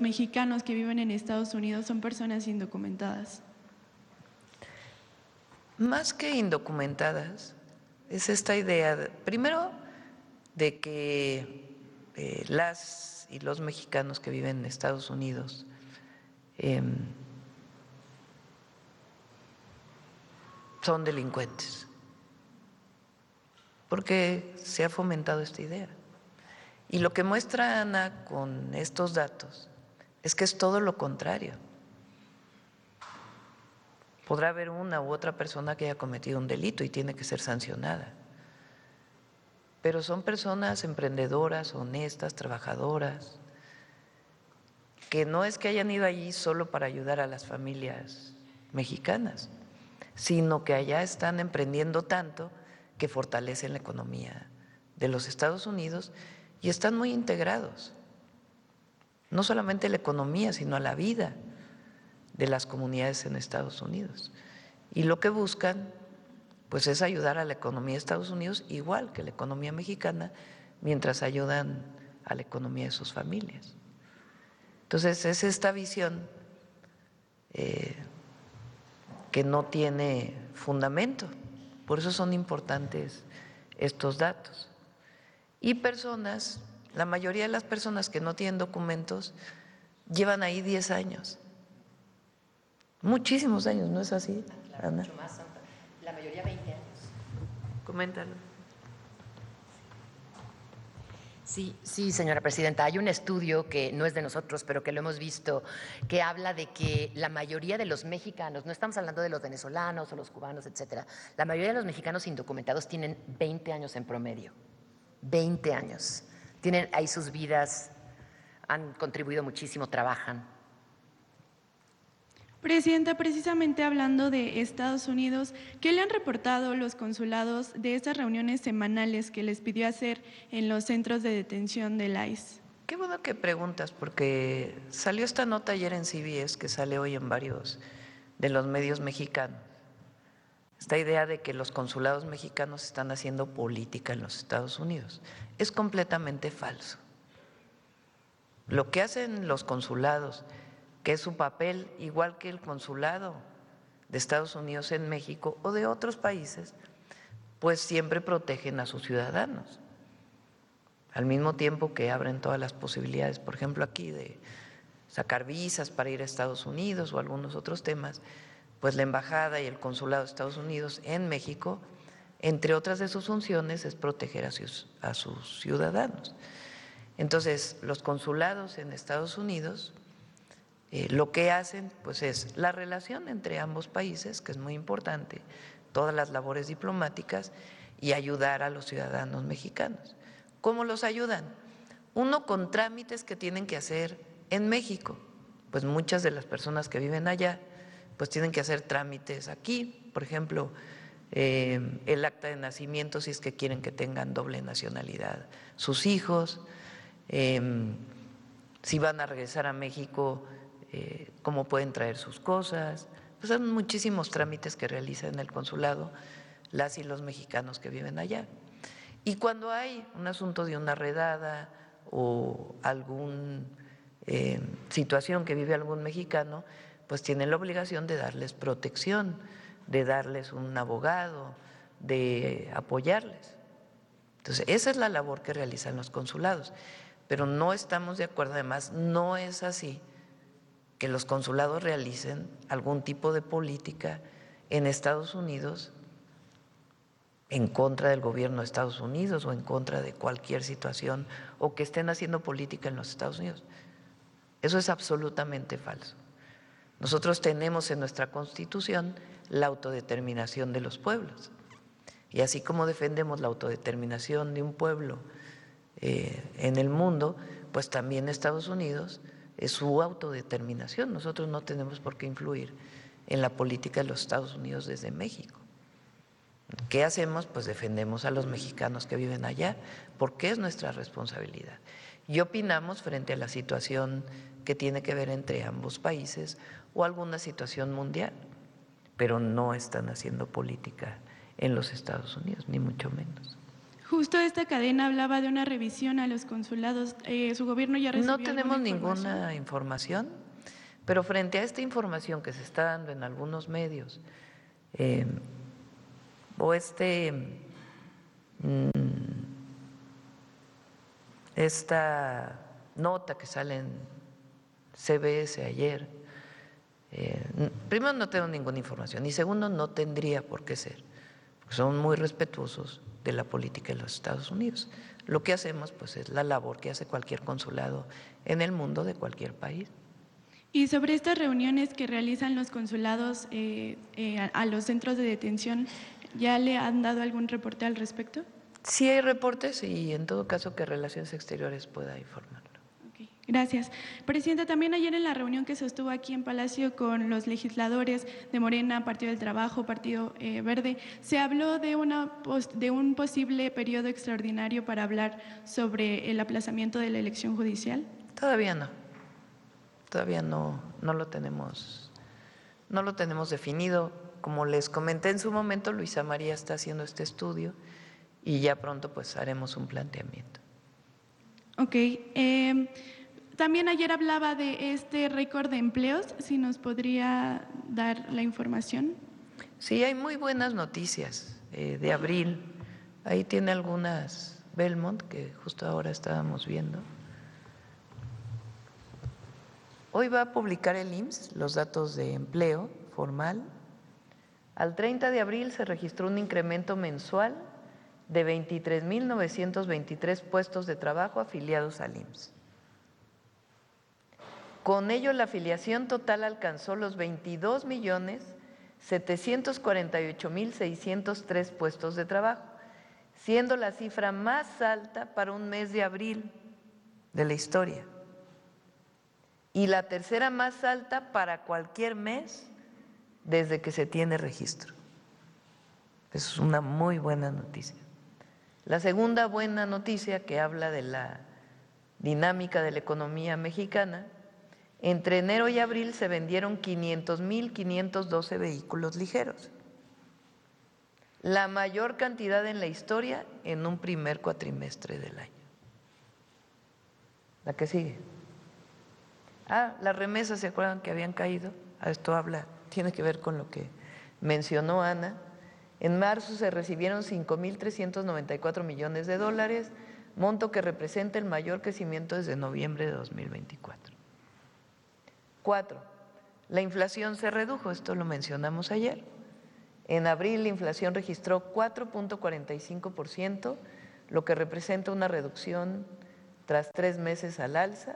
mexicanos que viven en Estados Unidos son personas indocumentadas? Más que indocumentadas, es esta idea, primero, de que las y los mexicanos que viven en Estados Unidos son delincuentes, porque se ha fomentado esta idea. Y lo que muestra Ana con estos datos es que es todo lo contrario. Podrá haber una u otra persona que haya cometido un delito y tiene que ser sancionada, pero son personas emprendedoras, honestas, trabajadoras, que no es que hayan ido allí solo para ayudar a las familias mexicanas, sino que allá están emprendiendo tanto que fortalecen la economía de los Estados Unidos y están muy integrados, no solamente a la economía, sino a la vida de las comunidades en Estados Unidos. Y lo que buscan, pues, es ayudar a la economía de Estados Unidos igual que la economía mexicana, mientras ayudan a la economía de sus familias. Entonces, es esta visión que no tiene fundamento, por eso son importantes estos datos. Y personas, la mayoría de las personas que no tienen documentos, llevan ahí 10 años. Muchísimos años, ¿no es así, claro, Ana? Mucho más, la mayoría 20 años. Coméntalo. Sí, señora presidenta, hay un estudio que no es de nosotros, pero que lo hemos visto, que habla de que la mayoría de los mexicanos, no estamos hablando de los venezolanos o los cubanos, etcétera, la mayoría de los mexicanos indocumentados tienen 20 años en promedio, 20 años. Tienen ahí sus vidas, han contribuido muchísimo, trabajan. Presidenta, precisamente hablando de Estados Unidos, ¿qué le han reportado los consulados de estas reuniones semanales que les pidió hacer en los centros de detención del ICE? Qué bueno que preguntas, porque salió esta nota ayer en CBS, que sale hoy en varios de los medios mexicanos. Esta idea de que los consulados mexicanos están haciendo política en los Estados Unidos es completamente falso. Lo que hacen los consulados, que es su papel igual que el consulado de Estados Unidos en México o de otros países, pues siempre protegen a sus ciudadanos, al mismo tiempo que abren todas las posibilidades, por ejemplo aquí, de sacar visas para ir a Estados Unidos o algunos otros temas, pues la embajada y el consulado de Estados Unidos en México, entre otras de sus funciones, es proteger a sus ciudadanos. Entonces, los consulados en Estados Unidos lo que hacen, pues, es la relación entre ambos países, que es muy importante, todas las labores diplomáticas y ayudar a los ciudadanos mexicanos. ¿Cómo los ayudan? Uno, con trámites que tienen que hacer en México, pues muchas de las personas que viven allá, pues tienen que hacer trámites aquí, por ejemplo, el acta de nacimiento, si es que quieren que tengan doble nacionalidad sus hijos, si van a regresar a México, cómo pueden traer sus cosas. Pues son muchísimos trámites que realizan en el consulado las y los mexicanos que viven allá. Y cuando hay un asunto de una redada o alguna situación que vive algún mexicano, pues tienen la obligación de darles protección, de darles un abogado, de apoyarles. Entonces, esa es la labor que realizan los consulados, pero no estamos de acuerdo, además, no es así que los consulados realicen algún tipo de política en Estados Unidos en contra del gobierno de Estados Unidos o en contra de cualquier situación, o que estén haciendo política en los Estados Unidos. Eso es absolutamente falso. Nosotros tenemos en nuestra Constitución la autodeterminación de los pueblos, y así como defendemos la autodeterminación de un pueblo en el mundo, pues también Estados Unidos es su autodeterminación. Nosotros no tenemos por qué influir en la política de los Estados Unidos desde México. ¿Qué hacemos? Pues defendemos a los mexicanos que viven allá, porque es nuestra responsabilidad. Y opinamos frente a la situación que tiene que ver entre ambos países o alguna situación mundial, pero no están haciendo política en los Estados Unidos, ni mucho menos. Justo esta cadena hablaba de una revisión a los consulados. ¿Su gobierno ya recibió No tenemos alguna información? ninguna información, pero frente a esta información que se está dando en algunos medios, o esta nota que sale en CBS ayer, primero no tengo ninguna información y segundo no tendría por qué ser, porque son muy respetuosos de la política de los Estados Unidos. Lo que hacemos pues es la labor que hace cualquier consulado en el mundo de cualquier país. Y sobre estas reuniones que realizan los consulados a los centros de detención, ¿ya le han dado algún reporte al respecto? Sí hay reportes y en todo caso que Relaciones Exteriores pueda informarlo. Ok, gracias. Presidenta, también ayer en la reunión que sostuvo aquí en Palacio con los legisladores de Morena, Partido del Trabajo, Partido Verde, se habló de un posible periodo extraordinario para hablar sobre el aplazamiento de la elección judicial. Todavía no lo tenemos definido. Como les comenté en su momento, Luisa María está haciendo este estudio y ya pronto pues haremos un planteamiento. Ok. También ayer hablaba de este récord de empleos, si nos podría dar la información. Sí, hay muy buenas noticias de abril. Ahí tiene algunas Belmont que justo ahora estábamos viendo. Hoy va a publicar el IMSS los datos de empleo formal. Al 30 de abril se registró un incremento mensual de 23.923 puestos de trabajo afiliados al IMSS. Con ello, la afiliación total alcanzó los 22.748.603 puestos de trabajo, siendo la cifra más alta para un mes de abril de la historia y la tercera más alta para cualquier mes desde que se tiene registro. Es una muy buena noticia. La segunda buena noticia, que habla de la dinámica de la economía mexicana, entre enero y abril se vendieron 500.512 vehículos ligeros, la mayor cantidad en la historia en un primer cuatrimestre del año. La que sigue. Las remesas, ¿se acuerdan que habían caído? Esto tiene que ver con lo que mencionó Ana. En marzo se recibieron 5.394 millones de dólares, monto que representa el mayor crecimiento desde noviembre de 2024. 4. La inflación se redujo, esto lo mencionamos ayer. En abril la inflación registró 4.45%, lo que representa una reducción tras 3 meses al alza.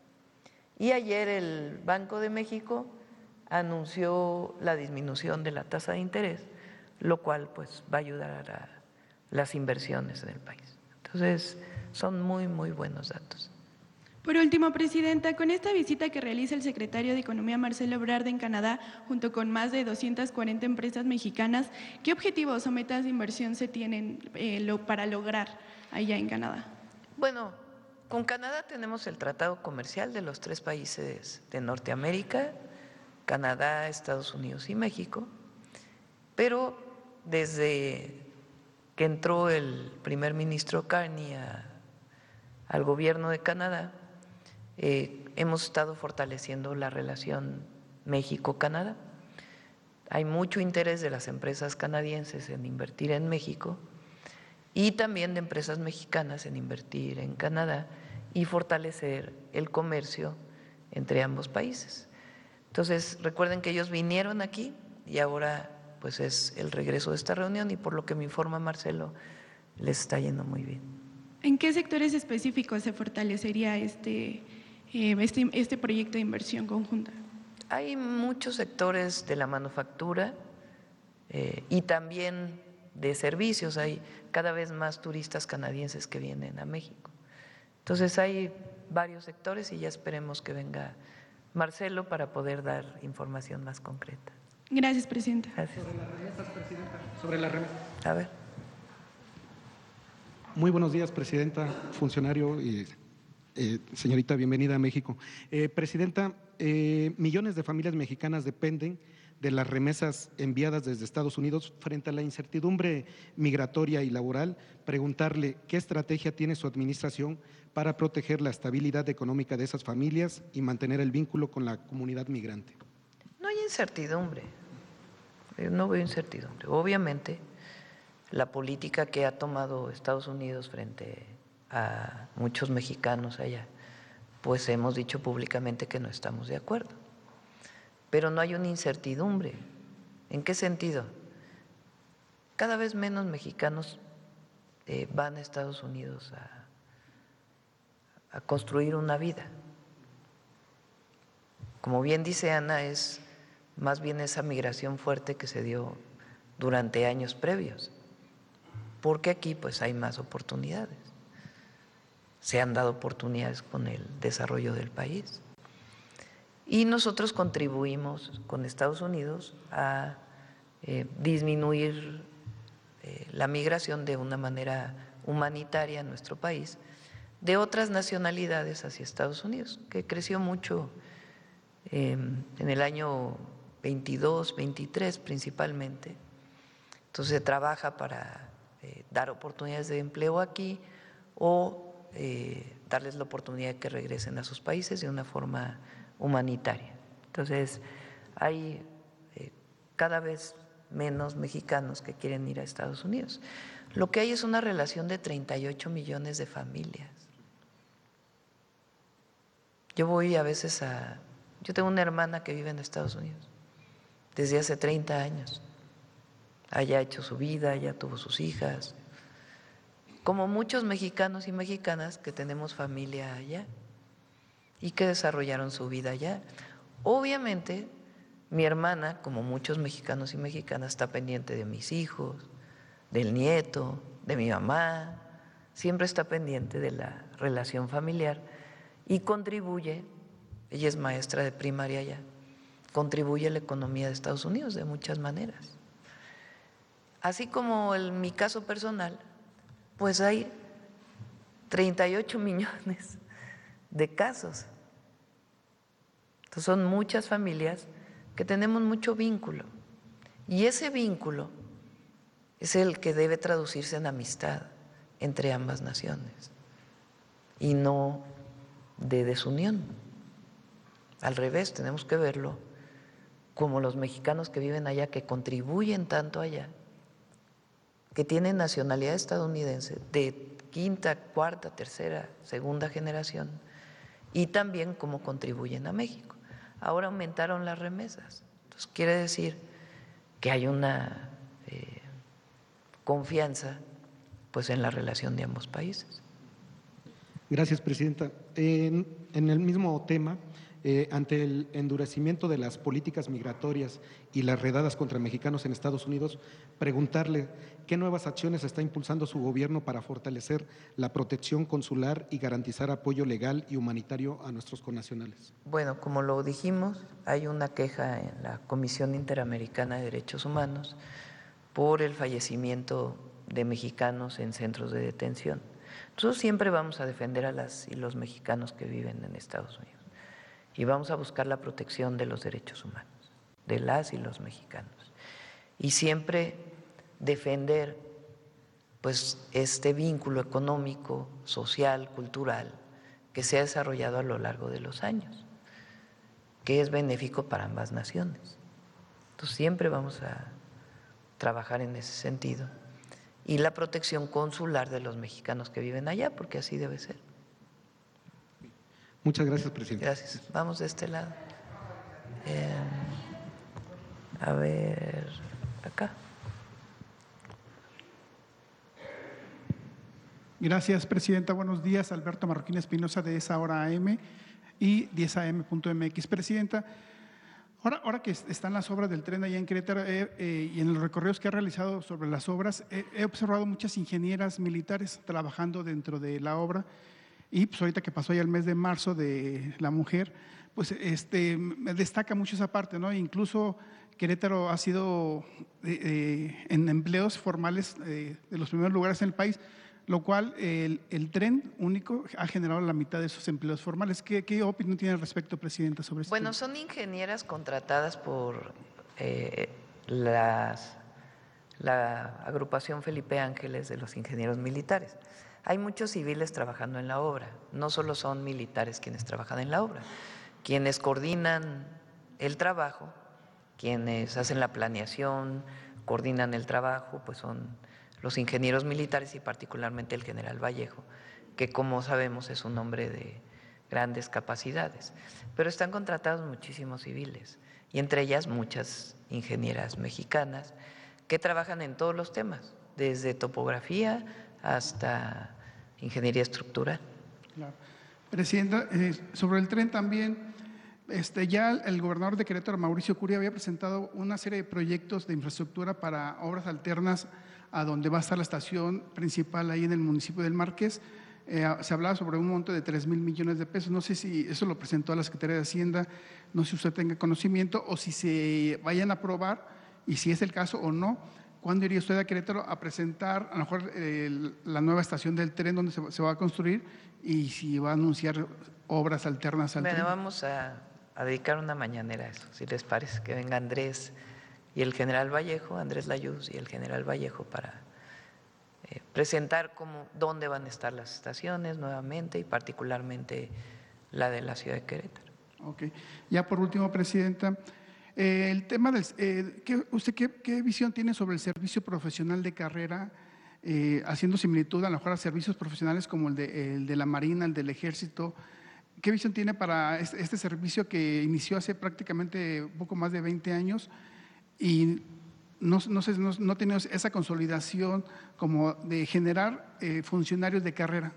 Y ayer el Banco de México anunció la disminución de la tasa de interés, lo cual pues va a ayudar a las inversiones en el país. Entonces, son muy, muy buenos datos. Por último, Presidenta, con esta visita que realiza el secretario de Economía, Marcelo Ebrard, en Canadá, junto con más de 240 empresas mexicanas, ¿qué objetivos o metas de inversión se tienen para lograr allá en Canadá? Bueno, con Canadá tenemos el tratado comercial de los 3 países de Norteamérica, Canadá, Estados Unidos y México, pero desde que entró el primer ministro Carney al gobierno de Canadá, hemos estado fortaleciendo la relación México-Canadá. Hay mucho interés de las empresas canadienses en invertir en México y también de empresas mexicanas en invertir en Canadá y fortalecer el comercio entre ambos países. Entonces, recuerden que ellos vinieron aquí y ahora pues es el regreso de esta reunión y por lo que me informa Marcelo, les está yendo muy bien. ¿En qué sectores específicos se fortalecería este proyecto de inversión conjunta? Hay muchos sectores de la manufactura y también de servicios. Hay cada vez más turistas canadienses que vienen a México. Entonces hay varios sectores y ya esperemos que venga Marcelo para poder dar información más concreta. Gracias, Presidenta. Gracias. Sobre las remesas, Presidenta. Sobre las remesas. A ver. Muy buenos días, Presidenta, funcionario y Señorita, bienvenida a México. Presidenta, millones de familias mexicanas dependen de las remesas enviadas desde Estados Unidos. Frente a la incertidumbre migratoria y laboral, preguntarle qué estrategia tiene su administración para proteger la estabilidad económica de esas familias y mantener el vínculo con la comunidad migrante. No hay incertidumbre, yo no veo incertidumbre. Obviamente, la política que ha tomado Estados Unidos frente a muchos mexicanos allá, pues hemos dicho públicamente que no estamos de acuerdo. Pero no hay una incertidumbre. ¿En qué sentido? Cada vez menos mexicanos van a Estados Unidos a construir una vida. Como bien dice Ana, es más bien esa migración fuerte que se dio durante años previos, porque aquí pues hay más oportunidades. Se han dado oportunidades con el desarrollo del país. Y nosotros contribuimos con Estados Unidos a disminuir la migración de una manera humanitaria en nuestro país de otras nacionalidades hacia Estados Unidos, que creció mucho en el año 22, 23 principalmente. Entonces se trabaja para dar oportunidades de empleo aquí o darles la oportunidad de que regresen a sus países de una forma humanitaria. Entonces, hay cada vez menos mexicanos que quieren ir a Estados Unidos. Lo que hay es una relación de 38 millones de familias. Yo voy a veces yo tengo una hermana que vive en Estados Unidos desde hace 30 años. Allá ha hecho su vida, allá tuvo sus hijas, como muchos mexicanos y mexicanas que tenemos familia allá y que desarrollaron su vida allá. Obviamente, mi hermana, como muchos mexicanos y mexicanas, está pendiente de mis hijos, del nieto, de mi mamá, siempre está pendiente de la relación familiar y contribuye, ella es maestra de primaria allá, contribuye a la economía de Estados Unidos de muchas maneras. Así como en mi caso personal, pues hay 38 millones de casos. Entonces son muchas familias que tenemos mucho vínculo y ese vínculo es el que debe traducirse en amistad entre ambas naciones y no de desunión. Al revés, tenemos que verlo como los mexicanos que viven allá, que contribuyen tanto allá, que tienen nacionalidad estadounidense de quinta, cuarta, tercera, segunda generación, y también cómo contribuyen a México. Ahora aumentaron las remesas, entonces quiere decir que hay una confianza pues en la relación de ambos países. Gracias, Presidenta. En el mismo tema, ante el endurecimiento de las políticas migratorias y las redadas contra mexicanos en Estados Unidos, preguntarle qué nuevas acciones está impulsando su gobierno para fortalecer la protección consular y garantizar apoyo legal y humanitario a nuestros connacionales. Bueno, como lo dijimos, hay una queja en la Comisión Interamericana de Derechos Humanos por el fallecimiento de mexicanos en centros de detención. Nosotros siempre vamos a defender a las y los mexicanos que viven en Estados Unidos y vamos a buscar la protección de los derechos humanos, de las y los mexicanos. Y siempre defender pues este vínculo económico, social, cultural que se ha desarrollado a lo largo de los años, que es benéfico para ambas naciones. Entonces siempre vamos a trabajar en ese sentido y la protección consular de los mexicanos que viven allá, porque así debe ser. Muchas gracias, presidente. Gracias. Vamos de este lado. A ver, acá. Gracias, Presidenta. Buenos días. Alberto Marroquín Espinosa, de esa hora AM y 10am.mx. Presidenta, ahora que están las obras del tren allá en Querétaro y en los recorridos que ha realizado sobre las obras, he observado muchas ingenieras militares trabajando dentro de la obra y pues ahorita que pasó ya el mes de marzo de la mujer, pues me destaca mucho esa parte, ¿no? Incluso Querétaro ha sido en empleos formales de los primeros lugares en el país, lo cual el tren único ha generado la mitad de esos empleos formales. ¿Qué opinión tiene al respecto, presidenta, sobre esto? Bueno, son ingenieras contratadas por la agrupación Felipe Ángeles de los ingenieros militares. Hay muchos civiles trabajando en la obra, no solo son militares quienes trabajan en la obra, quienes coordinan el trabajo, quienes hacen la planeación, coordinan el trabajo, pues son los ingenieros militares y particularmente el general Vallejo, que como sabemos es un hombre de grandes capacidades, pero están contratados muchísimos civiles y entre ellas muchas ingenieras mexicanas que trabajan en todos los temas, desde topografía hasta ingeniería estructural. Claro. Presidenta, sobre el tren también, ya el gobernador de Querétaro, Mauricio Curi, había presentado una serie de proyectos de infraestructura para obras alternas a donde va a estar la estación principal ahí en el municipio del Marqués. Se hablaba sobre un monto de 3,000 millones de pesos. No sé si eso lo presentó a la Secretaría de Hacienda, no sé si usted tenga conocimiento o si se vayan a aprobar y si es el caso o no. ¿Cuándo iría usted a Querétaro a presentar a lo mejor la nueva estación del tren donde se va a construir y si va a anunciar obras alternas al tren? Bueno, vamos a dedicar una mañanera a eso, si les parece, que venga Andrés y el general Vallejo, Andrés Layuz y el general Vallejo para presentar dónde van a estar las estaciones nuevamente y particularmente la de la ciudad de Querétaro. Ok. Ya por último, presidenta, el tema del, ¿usted qué visión tiene sobre el servicio profesional de carrera, haciendo similitud a lo mejor a servicios profesionales como el de la Marina, el del Ejército? ¿Qué visión tiene para este servicio que inició hace prácticamente un poco más de 20 años y no ha tenido esa consolidación como de generar funcionarios de carrera?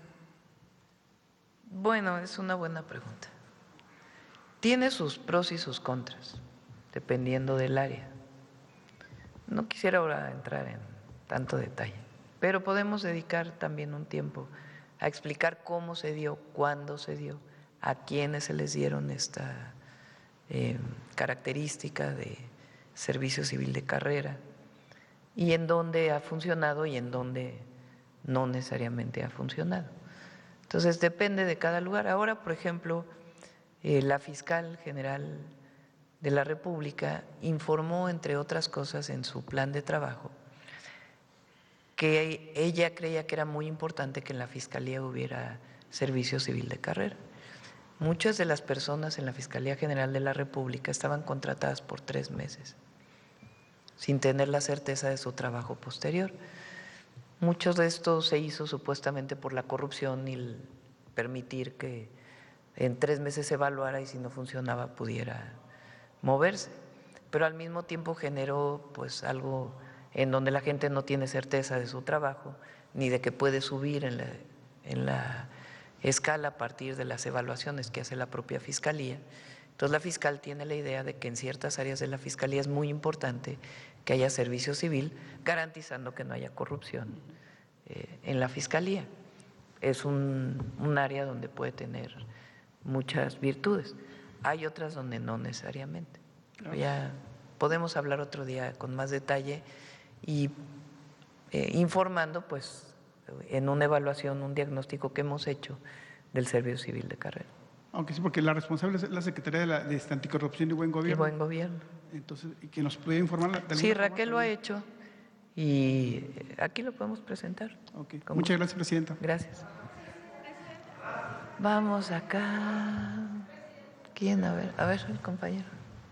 Bueno, es una buena pregunta. Tiene sus pros y sus contras, dependiendo del área. No quisiera ahora entrar en tanto detalle, pero podemos dedicar también un tiempo a explicar cómo se dio, cuándo se dio, a quiénes se les dieron esta característica de servicio civil de carrera y en dónde ha funcionado y en dónde no necesariamente ha funcionado. Entonces depende de cada lugar. Ahora, por ejemplo, la fiscal general de la República informó, entre otras cosas, en su plan de trabajo, que ella creía que era muy importante que en la Fiscalía hubiera servicio civil de carrera. Muchas de las personas en la Fiscalía General de la República estaban contratadas por 3 meses, sin tener la certeza de su trabajo posterior. Muchos de estos se hizo supuestamente por la corrupción y el permitir que en 3 meses se evaluara y si no funcionaba pudiera moverse, pero al mismo tiempo generó pues algo en donde la gente no tiene certeza de su trabajo ni de que puede subir en la escala a partir de las evaluaciones que hace la propia Fiscalía. Entonces la fiscal tiene la idea de que en ciertas áreas de la Fiscalía es muy importante que haya servicio civil, garantizando que no haya corrupción en la Fiscalía. Es un área donde puede tener muchas virtudes. Hay otras donde no necesariamente. Pero ya podemos hablar otro día con más detalle y informando pues en una evaluación, un diagnóstico que hemos hecho del servicio civil de carrera. Aunque sí, porque la responsable es la Secretaría de Anticorrupción y Buen Gobierno. Y Buen Gobierno. Entonces, y que nos puede informar. Sí, Raquel lo ha hecho y aquí lo podemos presentar. Okay. Muchas gracias, presidenta. Gracias. Vamos acá. ¿Quién? A ver, el compañero.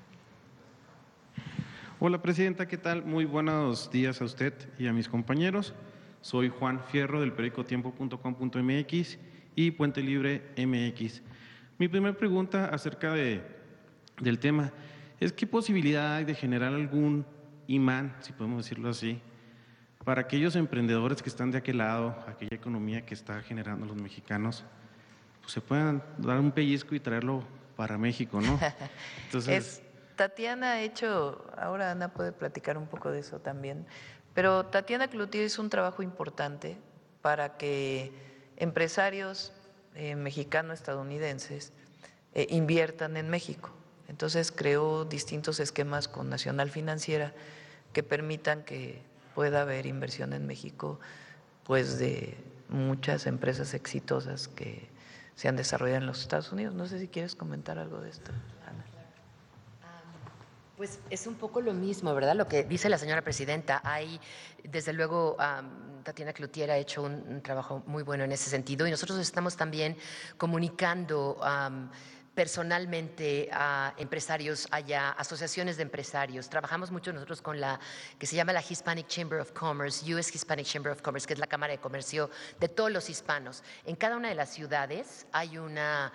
Hola, presidenta, ¿qué tal? Muy buenos días a usted y a mis compañeros. Soy Juan Fierro del periódico tiempo.com.mx y Puente Libre MX. Mi primera pregunta acerca del tema es ¿qué posibilidad hay de generar algún imán, si podemos decirlo así, para aquellos emprendedores que están de aquel lado, aquella economía que está generando los mexicanos, pues se puedan dar un pellizco y traerlo para México, ¿no? Entonces, Tatiana ha hecho, ahora Ana puede platicar un poco de eso también, pero Tatiana Cloutier hizo un trabajo importante para que empresarios mexicano-estadounidenses inviertan en México. Entonces creó distintos esquemas con Nacional Financiera que permitan que pueda haber inversión en México pues de muchas empresas exitosas que se han desarrollado en los Estados Unidos. No sé si quieres comentar algo de esto, Ana. Pues es un poco lo mismo, ¿verdad? Lo que dice la señora presidenta. Hay, desde luego, Tatiana Cloutier ha hecho un trabajo muy bueno en ese sentido y nosotros estamos también comunicando personalmente a empresarios allá, asociaciones de empresarios. Trabajamos mucho nosotros con la que se llama la Hispanic Chamber of Commerce, US Hispanic Chamber of Commerce, que es la Cámara de Comercio de todos los hispanos. En cada una de las ciudades hay una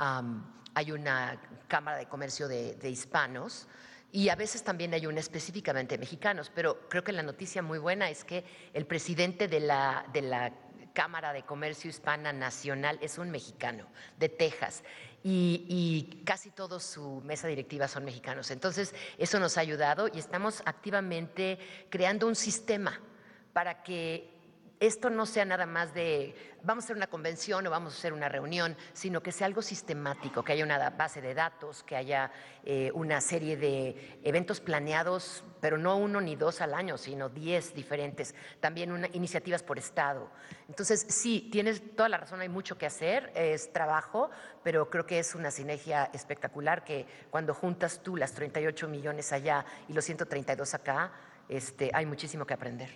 Cámara de Comercio de hispanos. Y a veces también hay una específicamente de mexicanos, pero creo que la noticia muy buena es que el presidente de la Cámara de Comercio Hispana Nacional es un mexicano de Texas y casi toda su mesa directiva son mexicanos. Entonces, eso nos ha ayudado y estamos activamente creando un sistema para que esto no sea nada más de vamos a hacer una convención o vamos a hacer una reunión, sino que sea algo sistemático, que haya una base de datos, que haya una serie de eventos planeados, pero no 1 ni 2 al año, sino 10 diferentes, también iniciativas por estado. Entonces, sí, tienes toda la razón, hay mucho que hacer, es trabajo, pero creo que es una sinergia espectacular que cuando juntas tú las 38 millones allá y los 132 acá, hay muchísimo que aprender.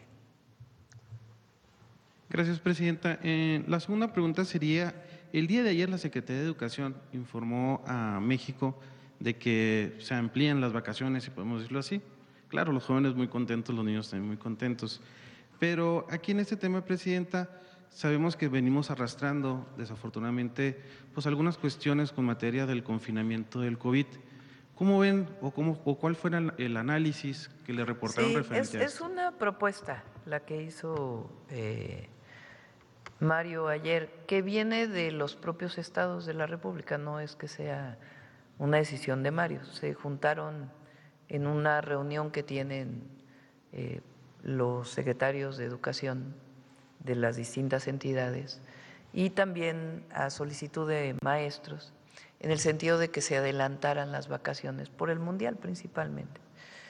Gracias, presidenta. La segunda pregunta sería, el día de ayer la Secretaría de Educación informó a México de que se amplían las vacaciones, si podemos decirlo así. Claro, los jóvenes muy contentos, los niños también muy contentos. Pero aquí en este tema, presidenta, sabemos que venimos arrastrando, desafortunadamente, pues algunas cuestiones con materia del confinamiento del COVID. ¿Cómo ven o cuál fue el análisis que le reportaron referente a esto? Es una propuesta la que hizo Mario ayer, que viene de los propios estados de la República, no es que sea una decisión de Mario. Se juntaron en una reunión que tienen los secretarios de Educación de las distintas entidades y también a solicitud de maestros, en el sentido de que se adelantaran las vacaciones por el Mundial principalmente.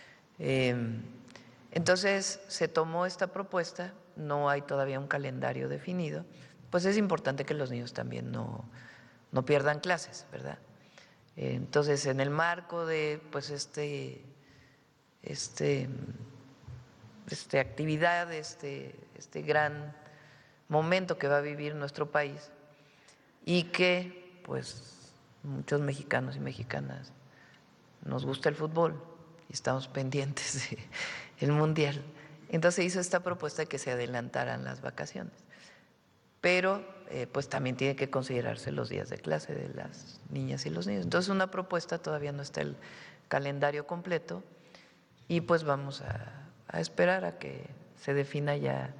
Entonces se tomó esta propuesta, no hay todavía un calendario definido, pues es importante que los niños también no pierdan clases, ¿verdad? Entonces, en el marco de pues este actividad, este gran momento que va a vivir nuestro país y que pues muchos mexicanos y mexicanas nos gusta el fútbol y estamos pendientes del Mundial. Entonces hizo esta propuesta de que se adelantaran las vacaciones, pero pues también tiene que considerarse los días de clase de las niñas y los niños. Entonces una propuesta, todavía no está el calendario completo y pues vamos a esperar a que se defina ya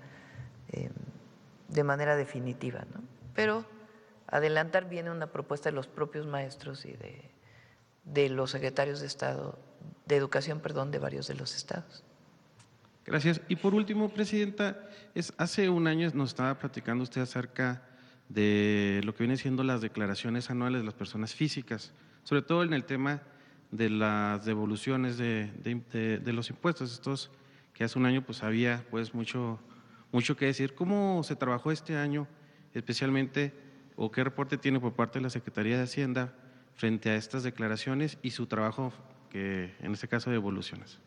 de manera definitiva, ¿no? Pero adelantar viene una propuesta de los propios maestros y de los secretarios de Estado, de Educación, perdón, de varios de los estados. Gracias. Y por último, presidenta, hace un año nos estaba platicando usted acerca de lo que viene siendo las declaraciones anuales de las personas físicas, sobre todo en el tema de las devoluciones de los impuestos, estos que hace un año pues había pues mucho que decir. ¿Cómo se trabajó este año especialmente o qué reporte tiene por parte de la Secretaría de Hacienda frente a estas declaraciones y su trabajo, que en este caso de devoluciones?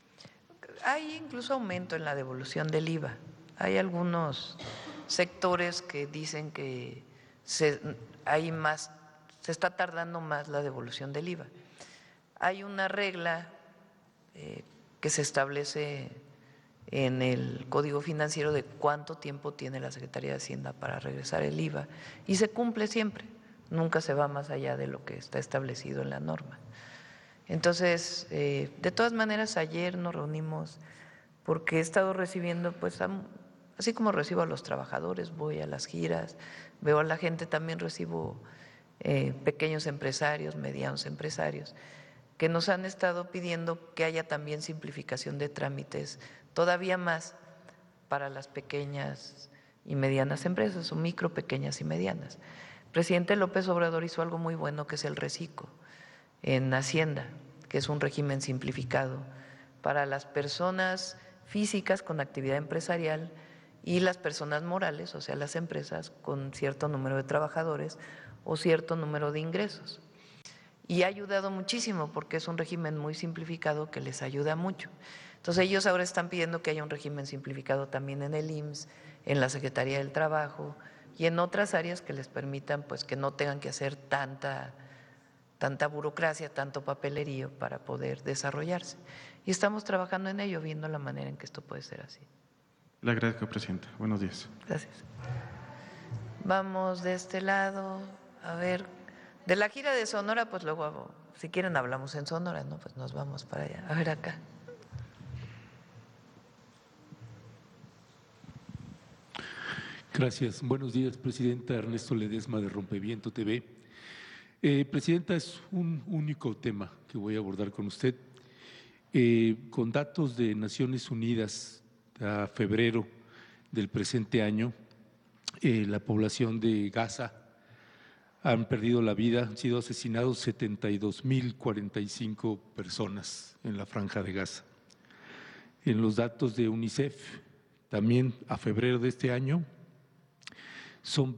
Hay incluso aumento en la devolución del IVA. Hay algunos sectores que dicen que se está tardando más la devolución del IVA. Hay una regla que se establece en el Código Financiero de cuánto tiempo tiene la Secretaría de Hacienda para regresar el IVA y se cumple siempre, nunca se va más allá de lo que está establecido en la norma. Entonces, de todas maneras, ayer nos reunimos porque he estado recibiendo, pues, así como recibo a los trabajadores, voy a las giras, veo a la gente, también recibo pequeños empresarios, medianos empresarios, que nos han estado pidiendo que haya también simplificación de trámites, todavía más para las pequeñas y medianas empresas, o micro, pequeñas y medianas. El presidente López Obrador hizo algo muy bueno, que es el RECICO en Hacienda, que es un régimen simplificado para las personas físicas con actividad empresarial y las personas morales, o sea, las empresas con cierto número de trabajadores o cierto número de ingresos. Y ha ayudado muchísimo porque es un régimen muy simplificado que les ayuda mucho. Entonces ellos ahora están pidiendo que haya un régimen simplificado también en el IMSS, en la Secretaría del Trabajo y en otras áreas que les permitan pues que no tengan que hacer tanta burocracia, tanto papelerío para poder desarrollarse. Y estamos trabajando en ello, viendo la manera en que esto puede ser así. Le agradezco, Presidenta. Buenos días. Gracias. Vamos de este lado, a ver, de la gira de Sonora, pues luego, si quieren hablamos en Sonora, ¿no? Pues nos vamos para allá. A ver acá. Gracias. Buenos días, Presidenta. Ernesto Ledesma de Rompeviento TV. Presidenta, es un único tema que voy a abordar con usted. Con datos de Naciones Unidas a febrero del presente año, la población de Gaza han perdido la vida, han sido asesinados 72.045 personas en la Franja de Gaza. En los datos de UNICEF, también a febrero de este año, son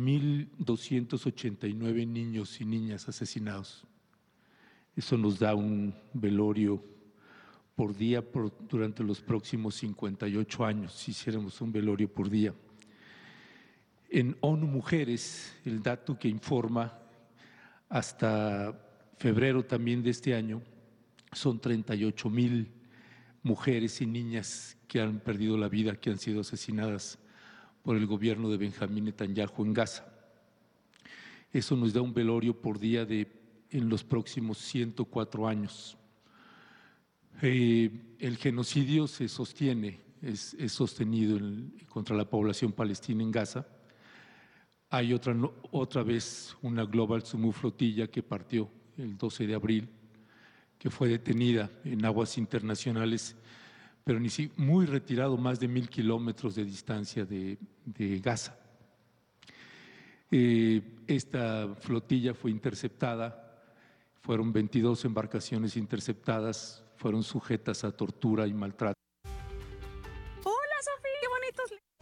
21.289 niños y niñas asesinados. Eso nos da un velorio por día durante los próximos 58 años, si hiciéramos un velorio por día. En ONU Mujeres, el dato que informa hasta febrero también de este año, son 38.000 mujeres y niñas que han perdido la vida, que han sido asesinadas por el gobierno de Benjamín Netanyahu en Gaza. Eso nos da un velorio por día en los próximos 104 años. El genocidio se sostiene, es sostenido contra la población palestina en Gaza. Hay otra vez una Global Sumu Flotilla que partió el 12 de abril, que fue detenida en aguas internacionales, pero muy retirado, más de 1.000 kilómetros de distancia de Gaza. Esta flotilla fue interceptada, fueron 22 embarcaciones interceptadas, fueron sujetas a tortura y maltrato. Hola, Sofía, qué bonitos.